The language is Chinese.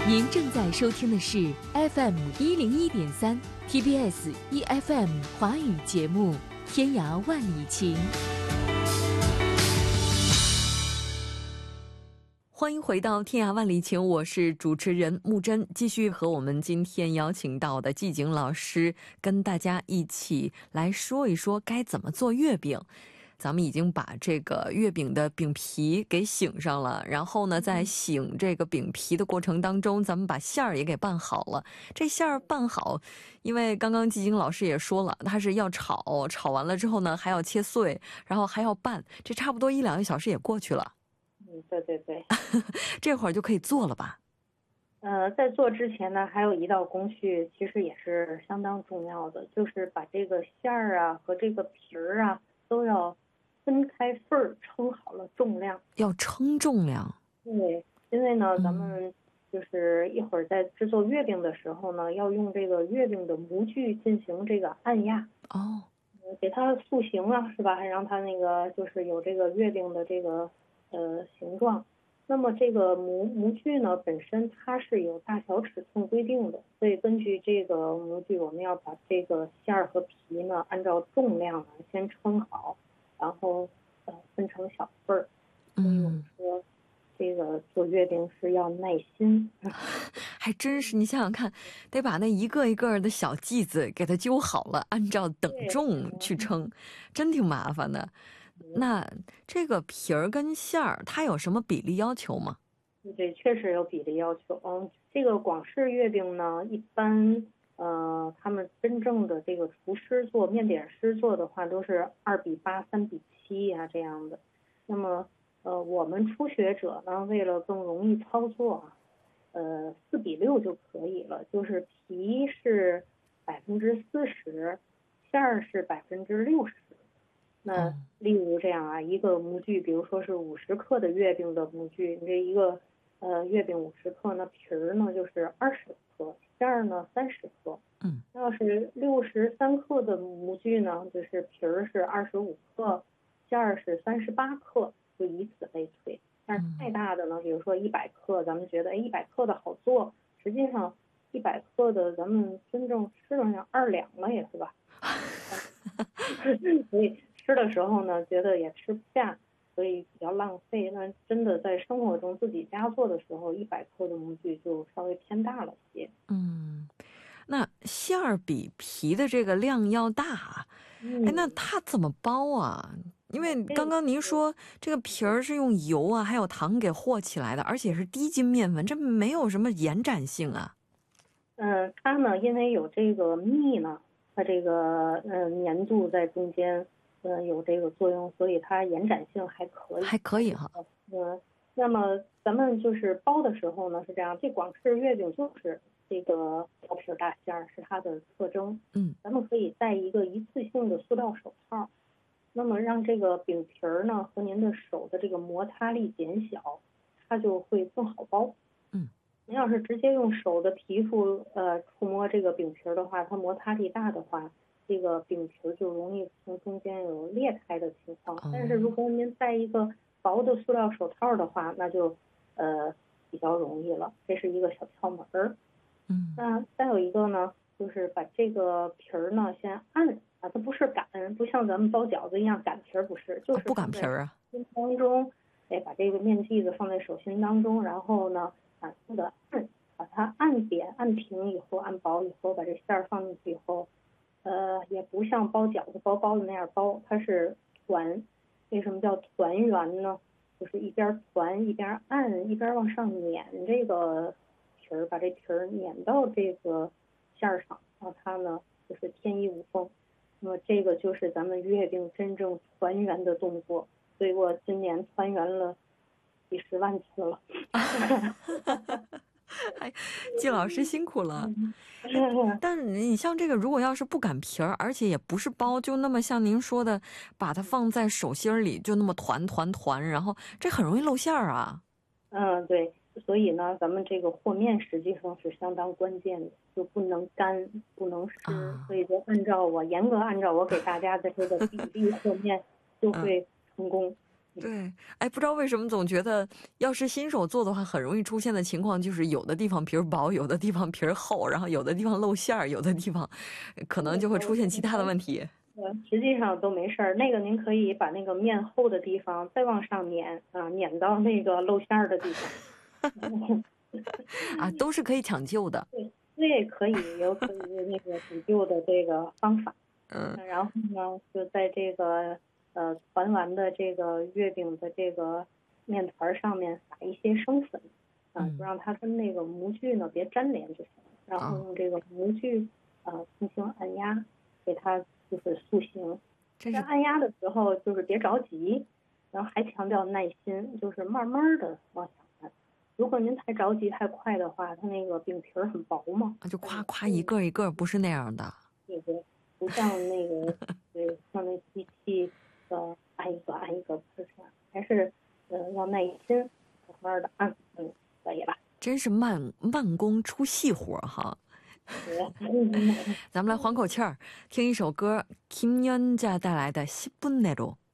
您正在收听的是 FM101.3 TBS EFM 华语节目《天涯万里情》。欢迎回到天涯万里情，我是主持人木真，继续和我们今天邀请到的季景老师跟大家一起来说一说该怎么做月饼。咱们已经把这个月饼的饼皮给醒上了，然后呢在醒这个饼皮的过程当中，咱们把馅儿也给拌好了。这馅儿拌好，因为刚刚季景老师也说了，它是要炒，炒完了之后呢还要切碎，然后还要拌，这差不多1-2个小时也过去了。 对对对。 这会儿就可以做了吧？ 在做之前呢，还有一道工序，其实也是相当重要的，就是把这个馅儿啊和这个皮儿啊都要分开份儿，称好了重量。 要称重量？ 对，因为呢，咱们就是一会儿在制作月饼的时候呢，要用这个月饼的模具进行这个按压。 哦。 给它塑形啊，是吧？还让它那个就是有这个月饼的这个形状。那么这个模具呢，本身它是有大小尺寸规定的，所以根据这个模具，我们要把这个馅儿和皮呢，按照重量先称好，然后分成小份儿。所以我们说，这个做月饼是要耐心。 还真是，你想想看，得把那一个一个的小剂子给它揪好了，按照等重去称，真挺麻烦的。那这个皮儿跟馅儿它有什么比例要求吗？ 对，确实有比例要求。这个广式月饼呢，一般他们真正的这个厨师做面点师做的话，都是2:8、3:7呀这样的。那么我们初学者呢，为了更容易操作4:6就可以了，就是皮是40%，馅儿是60%。那例如这样啊，一个模具，比如说是50克的月饼的模具，你这一个月饼50克，那皮儿呢就是20克，馅儿呢30克。要是63克的模具呢，就是皮儿是25克，馅儿是38克，就以此类推。但是太大的呢，比如说100克，咱们觉得100克的好做，实际上100克的咱们真正吃了像2两了也是吧？所以吃的时候呢，觉得也吃不下，所以比较浪费。那真的在生活中自己家做的时候，100克的模具就稍微偏大了些。 那馅儿比皮的这个量要大，那它怎么包啊？因为刚刚您说这个皮儿是用油啊还有糖给和起来的，而且是低筋面粉，这没有什么延展性啊。 它呢，因为有这个蜜呢，它这个粘度在中间有这个作用，所以它延展性还可以。 还可以哈。 那么咱们就是包的时候呢是这样，这广式月饼就是这个薄皮大馅儿是它的特征。咱们可以戴一个一次性的塑料手套，那么让这个饼皮儿呢和您的手的这个摩擦力减小，它就会更好包。您要是直接用手的皮肤触摸这个饼皮儿的话，它摩擦力大的话，这个饼皮儿就容易从中间有裂开的情况。但是如果您戴一个薄的塑料手套的话，那就比较容易了，这是一个小窍门儿。那再有一个呢，就是把这个皮儿呢先按啊，它不是擀，不像咱们包饺子一样擀皮儿，不是，就是不擀皮儿啊。 手心当中，把这个面剂子放在手心当中，然后呢反复的按，把它按扁、按平以后，按薄以后，把这馅儿放进去以后，也不像包饺子、包包子那样包，它是团。为什么叫团圆呢？就是一边团一边按，一边往上碾这个皮儿，把这皮儿碾到这个馅儿上，然后它呢就是天衣无缝。那么这个就是咱们月饼真正团圆的动作，所以我今年团圆了几10万次了。 季老师辛苦了。但是你像这个，如果要是不擀皮儿，而且也不是包，就那么像您说的，把它放在手心里，就那么团，然后这很容易露馅儿啊。 对，所以呢，咱们这个和面实际上是相当关键的，就不能干，不能湿，所以就严格按照我给大家的这个比例和面，就会成功。 对，哎，不知道为什么总觉得要是新手做的话，很容易出现的情况就是有的地方皮儿薄，有的地方皮儿厚，然后有的地方露馅儿，有的地方可能就会出现其他的问题。 实际上都没事儿。那个您可以把那个面厚的地方再往上碾啊，碾到那个露馅儿的地方。 啊，都是可以抢救的。 对，对，可以有可以那个补救的这个方法。然后呢，就在这个团完的这个月饼的这个面团上面撒一些生粉，就让它跟那个模具呢别粘连就行了。然后用这个模具轻轻按压，给它就是塑形。在按压的时候就是别着急，然后还强调耐心，就是慢慢的往下按。如果您太着急太快的话，它那个饼皮儿很薄嘛， 就夸夸一个一个，不是那样的。 对对，不像那个对，像那机器按一个按一个，不是这样，还是要耐心，慢慢的按，可以了。 真是慢工出细活哈。咱们来缓口气儿，听一首歌，김연자带来的10분 내로。